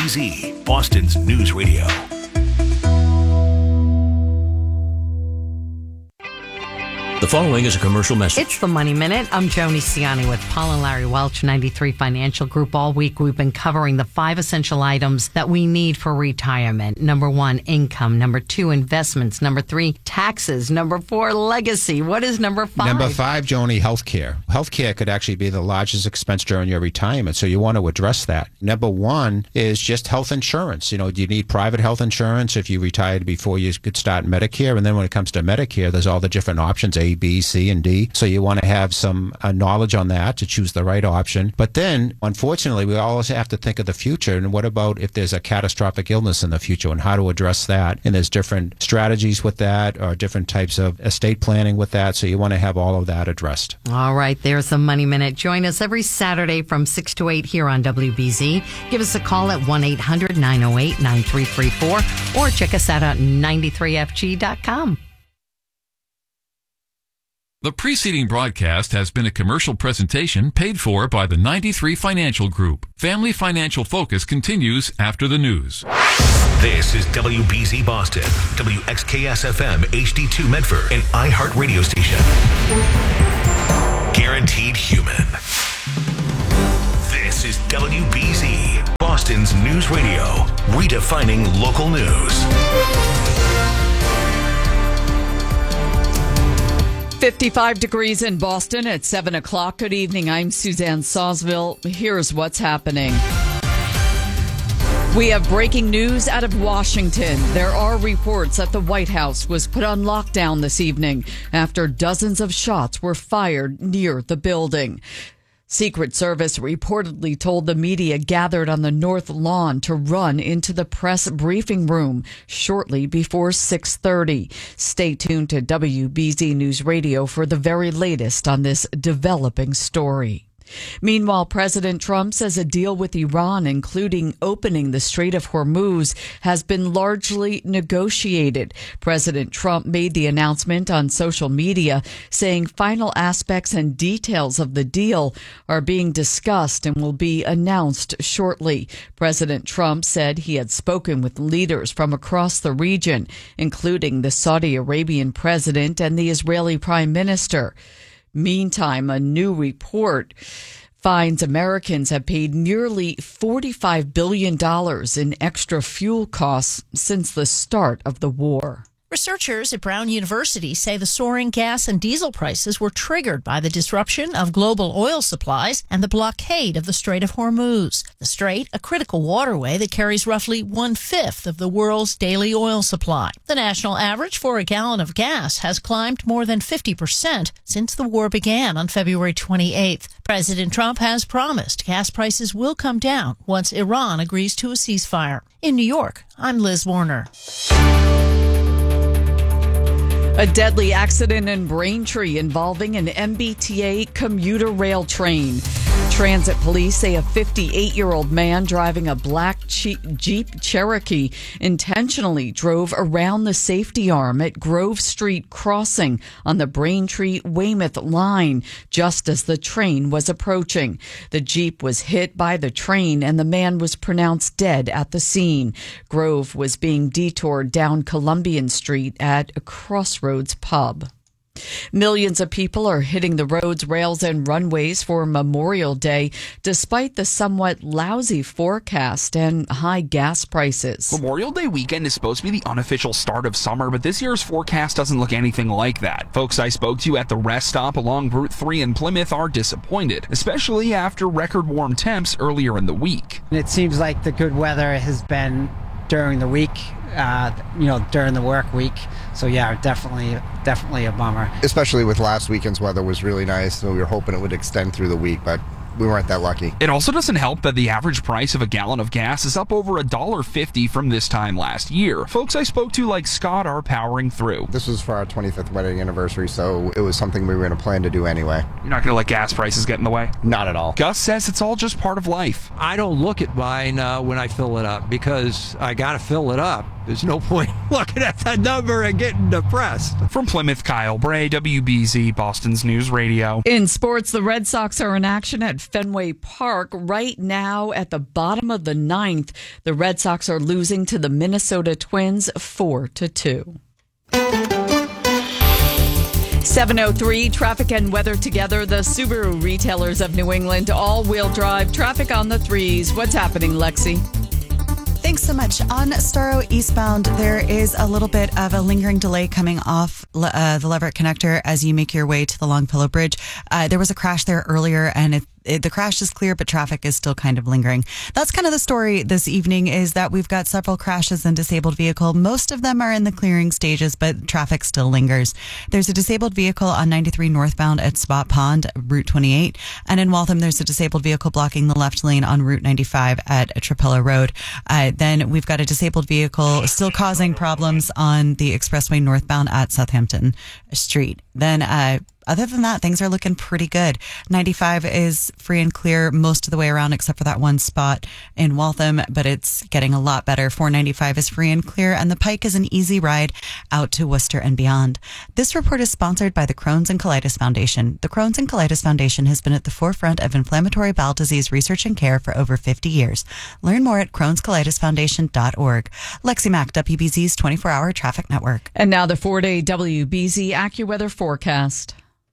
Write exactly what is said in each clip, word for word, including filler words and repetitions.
B Z, Boston's News Radio. The following is a commercial message. It's the Money Minute. I'm Joni Ciani with Paul and Larry Welch, ninety-three Financial Group. All week we've been covering the five essential items that we need for retirement. Number one, income. Number two, investments. Number three, taxes. Number four, legacy. What is number five? Number five, Joni, healthcare. Healthcare could actually be the largest expense during your retirement, so you want to address that. Number one is just health insurance. You know, do you need private health insurance if you retired before you could start Medicare? And then when it comes to Medicare, there's all the different options, A, B, C, and D. So you want to have some uh, knowledge on that to choose the right option. But then, unfortunately, we always have to think of the future. And what about if there's a catastrophic illness in the future and how to address that? And there's different strategies with that or different types of estate planning with that. So you want to have all of that addressed. All right, there's the Money Minute. Join us every Saturday from six to eight here on W B Z. Give us a call at one eight hundred nine oh eight nine three three four or check us out at ninety-three F G dot com. The preceding broadcast has been a commercial presentation paid for by the ninety-three Financial Group. Family Financial Focus continues after the news. This is W B Z Boston, W X K S F M H D two Medford, an iHeart radio station. Guaranteed human. This is W B Z, Boston's news radio, redefining local news. fifty-five degrees in Boston at seven o'clock. Good evening. I'm Suzanne Sawsville. Here's what's happening. We have breaking news out of Washington. There are reports that the White House was put on lockdown this evening after dozens of shots were fired near the building. Secret Service reportedly told the media gathered on the North Lawn to run into the press briefing room shortly before six thirty. Stay tuned to W B Z News Radio for the very latest on this developing story. Meanwhile, President Trump says a deal with Iran, including opening the Strait of Hormuz, has been largely negotiated. President Trump made the announcement on social media, saying final aspects and details of the deal are being discussed and will be announced shortly. President Trump said he had spoken with leaders from across the region, including the Saudi Arabian president and the Israeli prime minister. Meantime, a new report finds Americans have paid nearly forty-five billion dollars in extra fuel costs since the start of the war. Researchers at Brown University say the soaring gas and diesel prices were triggered by the disruption of global oil supplies and the blockade of the Strait of Hormuz. The strait, a critical waterway that carries roughly one-fifth of the world's daily oil supply. The national average for a gallon of gas has climbed more than fifty percent since the war began on February twenty-eighth. President Trump has promised gas prices will come down once Iran agrees to a ceasefire. In New York, I'm Liz Warner. A deadly accident in Braintree involving an M B T A commuter rail train. Transit police say a fifty-eight-year-old man driving a black Jeep Cherokee intentionally drove around the safety arm at Grove Street crossing on the Braintree-Weymouth line just as the train was approaching. The Jeep was hit by the train and the man was pronounced dead at the scene. Grove was being detoured down Columbian Street at a Crossroads pub. Millions of people are hitting the roads, rails, and runways for Memorial Day, despite the somewhat lousy forecast and high gas prices. Memorial Day weekend is supposed to be the unofficial start of summer, but this year's forecast doesn't look anything like that. Folks I spoke to at the rest stop along Route three in Plymouth are disappointed, especially after record warm temps earlier in the week. It seems like the good weather has been during the week, uh, you know, during the work week. So yeah, definitely, definitely a bummer. Especially with last weekend's weather was really nice, so we were hoping it would extend through the week, but we weren't that lucky. It also doesn't help that the average price of a gallon of gas is up over one dollar fifty from this time last year. Folks I spoke to like Scott are powering through. This was for our twenty-fifth wedding anniversary, so it was something we were going to plan to do anyway. You're not going to let gas prices get in the way? Not at all. Gus says it's all just part of life. I don't look at mine uh, when I fill it up because I got to fill it up. There's no point looking at that number and getting depressed. From Plymouth, Kyle Bray, W B Z, Boston's News Radio. In sports, the Red Sox are in action at Fenway Park. Right now, at the bottom of the ninth, the Red Sox are losing to the Minnesota Twins four to two. seven oh three, traffic and weather together. The Subaru retailers of New England, all-wheel drive, traffic on the threes. What's happening, Lexi? Thanks so much. On Storrow eastbound, there is a little bit of a lingering delay coming off uh, the Leverett connector as you make your way to the Longfellow Bridge. Uh, there was a crash there earlier, and it It, the crash is clear, but traffic is still kind of lingering. That's kind of the story this evening, is that we've got several crashes and disabled vehicle. Most of them are in the clearing stages, but traffic still lingers. There's a disabled vehicle on ninety-three northbound at Spot Pond, Route twenty-eight. And in Waltham, there's a disabled vehicle blocking the left lane on Route ninety-five at Trapello Road. Uh, then we've got a disabled vehicle still causing problems on the expressway northbound at Southampton Street. Then, uh, Other than that, things are looking pretty good. ninety-five is free and clear most of the way around except for that one spot in Waltham, but it's getting a lot better. four ninety-five is free and clear, and the Pike is an easy ride out to Worcester and beyond. This report is sponsored by the Crohn's and Colitis Foundation. The Crohn's and Colitis Foundation has been at the forefront of inflammatory bowel disease research and care for over fifty years. Learn more at crohns colitis foundation dot org. Lexi Mack, W B Z's twenty-four hour traffic network. And now the four-day W B Z AccuWeather forecast.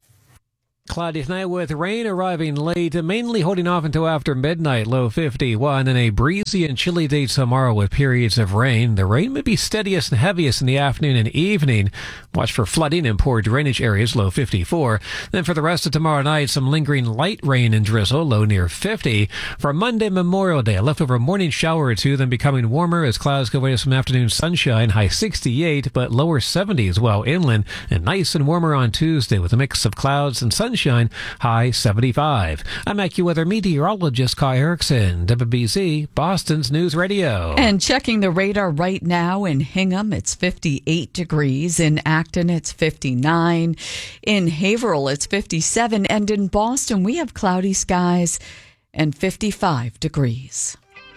Cloudy tonight with rain arriving late, mainly holding off until after midnight, low fifty-one, and a breezy and chilly day tomorrow with periods of rain. The rain may be steadiest and heaviest in the afternoon and evening. Watch for flooding in poor drainage areas, low fifty-four. Then for the rest of tomorrow night, some lingering light rain and drizzle, low near fifty. For Monday, Memorial Day, a leftover morning shower or two, then becoming warmer as clouds go away to some afternoon sunshine, high sixty-eight, but lower seventies while inland, and nice and warmer on Tuesday with a mix of clouds and sunshine. Sunshine, high seventy-five. I'm AccuWeather meteorologist Kai Erickson, W B Z, Boston's News Radio. And checking the radar right now in Hingham, it's fifty-eight degrees. In Acton, it's fifty-nine. In Haverhill, it's fifty-seven. And in Boston, we have cloudy skies and fifty-five degrees.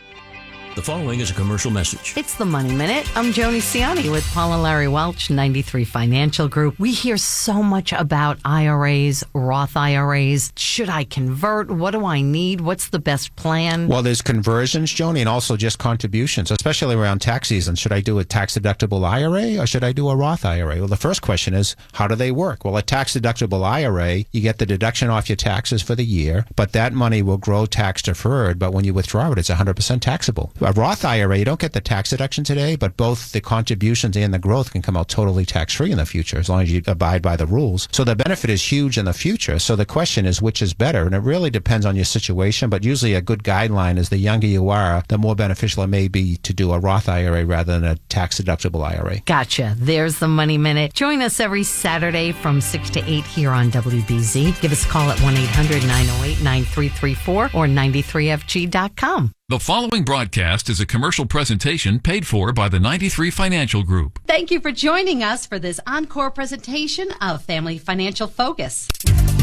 The following is a commercial message. It's the Money Minute. I'm Joni Ciani with Paul and Larry Welch, ninety-three Financial Group. We hear so much about I R As, Roth I R As. Should I convert? What do I need? What's the best plan? Well, there's conversions, Joni, and also just contributions, especially around tax season. Should I do a tax-deductible I R A or should I do a Roth I R A? Well, the first question is, how do they work? Well, a tax-deductible I R A, you get the deduction off your taxes for the year, but that money will grow tax-deferred, but when you withdraw it, it's one hundred percent taxable. A Roth I R A, you don't get the tax deduction today, but both the contributions and the growth can come out totally tax-free in the future as long as you abide by the rules. So the benefit is huge in the future. So the question is, which is better? And it really depends on your situation, but usually a good guideline is the younger you are, the more beneficial it may be to do a Roth I R A rather than a tax-deductible I R A. Gotcha. There's the Money Minute. Join us every Saturday from six to eight here on W B Z. Give us a call at one eight hundred nine oh eight nine three three four or ninety-three F G dot com. The following broadcast is a commercial presentation paid for by the ninety-three Financial Group. Thank you for joining us for this encore presentation of Family Financial Focus.